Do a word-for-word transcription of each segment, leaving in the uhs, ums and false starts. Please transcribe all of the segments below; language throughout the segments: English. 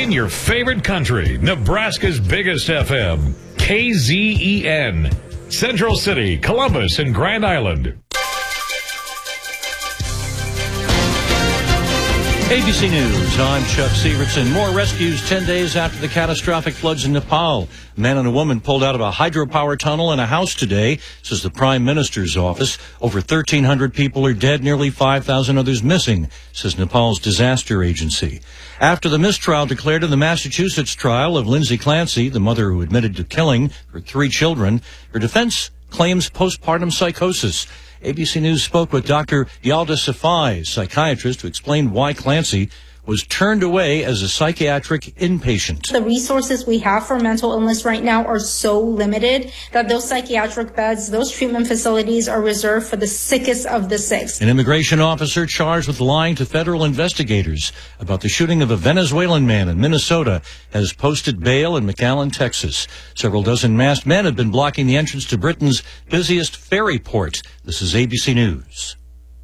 Playing your favorite country, Nebraska's biggest F M, K Z E N. Central City, Columbus, and Grand Island. A B C News, I'm Chuck Severson. More rescues ten days after the catastrophic floods in Nepal. A man and a woman pulled out of a hydropower tunnel in a house today, says the Prime Minister's office. Over thirteen hundred people are dead, nearly five thousand others missing, says Nepal's disaster agency. After the mistrial declared in the Massachusetts trial of Lindsay Clancy, the mother who admitted to killing her three children, her defense claims postpartum psychosis. A B C News spoke with Doctor Yalda Safai, psychiatrist, to explain why Clancy was turned away as a psychiatric inpatient. The resources we have for mental illness right now are so limited that those psychiatric beds, those treatment facilities are reserved for the sickest of the sick. An immigration officer charged with lying to federal investigators about the shooting of a Venezuelan man in Minnesota has posted bail in McAllen, Texas. Several dozen masked men have been blocking the entrance to Britain's busiest ferry port. This is A B C News.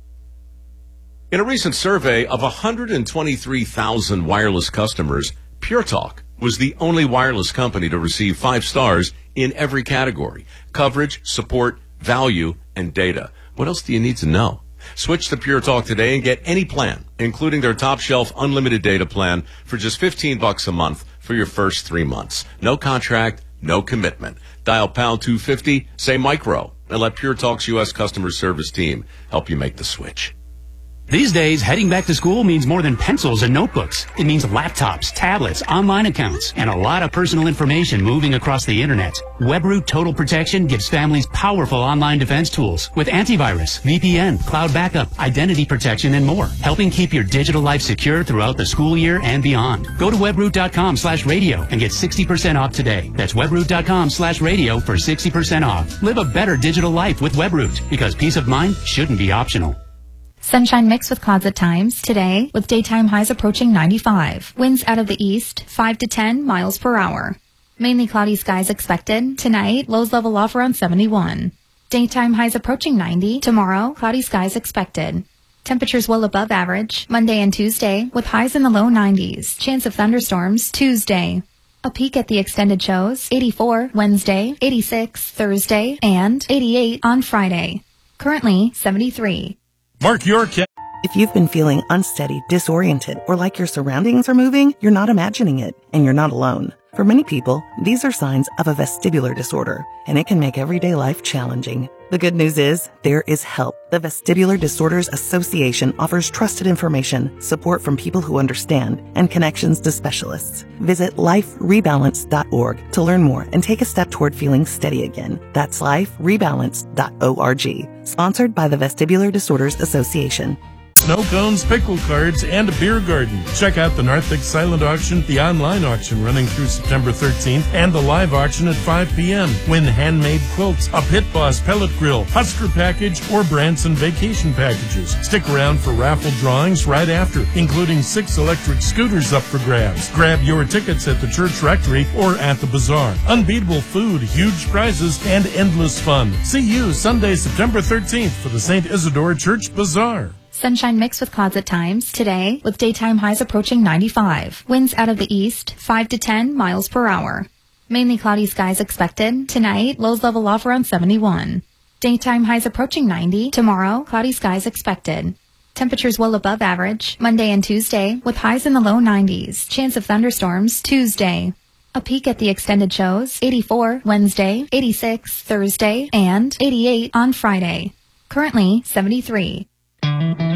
In a recent survey of one hundred twenty-three thousand wireless customers, Pure Talk was the only wireless company to receive five stars in every category: coverage, support, value, and data. What else do you need to know? Switch to Pure Talk today and get any plan, including their top shelf unlimited data plan, for just fifteen bucks a month for your first three months. No contract, no commitment. Dial pound two fifty, say micro, and let Pure Talk's U S customer service team help you make the switch. These days, heading back to school means more than pencils and notebooks. It means laptops, tablets, online accounts, and a lot of personal information moving across the internet. WebRoot Total Protection gives families powerful online defense tools with antivirus, V P N, cloud backup, identity protection, and more, helping keep your digital life secure throughout the school year and beyond. Go to webroot.com slash radio and get sixty percent off today. That's webroot.com slash radio for sixty percent off. Live a better digital life with WebRoot, because peace of mind shouldn't be optional. Sunshine mixed with clouds at times today, with daytime highs approaching ninety-five. Winds out of the east, five to ten miles per hour. Mainly cloudy skies expected. Tonight, lows level off around seventy-one. Daytime highs approaching ninety. Tomorrow, cloudy skies expected. Temperatures well above average. Monday and Tuesday, with highs in the low nineties. Chance of thunderstorms Tuesday. A peek at the extended shows: eighty-four Wednesday, eighty-six Thursday, and eighty-eight on Friday. Currently, seventy-three. Mark York. If you've been feeling unsteady, disoriented, or like your surroundings are moving, you're not imagining it, and you're not alone. For many people, these are signs of a vestibular disorder, and it can make everyday life challenging. The good news is, there is help. The Vestibular Disorders Association offers trusted information, support from people who understand, and connections to specialists. Visit life rebalance dot org to learn more and take a step toward feeling steady again. That's life rebalance dot org. Sponsored by the Vestibular Disorders Association. Snow cones, pickle cards, and a beer garden. Check out the Narthex Silent Auction, the online auction running through September thirteenth, and the live auction at five p.m. Win handmade quilts, a Pit Boss pellet grill, Husker package, or Branson vacation packages. Stick around for raffle drawings right after, including six electric scooters up for grabs. Grab your tickets at the church rectory or at the bazaar. Unbeatable food, huge prizes, and endless fun. See you Sunday, September thirteenth for the Saint Isidore Church Bazaar. Sunshine mixed with clouds at times today, with daytime highs approaching ninety-five. Winds out of the east, five to ten miles per hour. Mainly cloudy skies expected. Tonight, lows level off around seventy-one. Daytime highs approaching ninety. Tomorrow, cloudy skies expected. Temperatures well above average. Monday and Tuesday, with highs in the low nineties. Chance of thunderstorms Tuesday. A peek at the extended shows: eighty-four Wednesday, eighty-six Thursday, and eighty-eight on Friday. Currently, seventy-three.